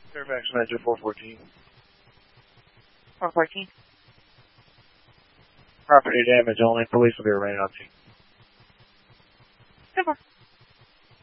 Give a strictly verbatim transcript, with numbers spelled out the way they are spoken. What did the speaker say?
Fairfax Metro four fourteen. four fourteen. Property damage only. Police will be remaining on scene. Super.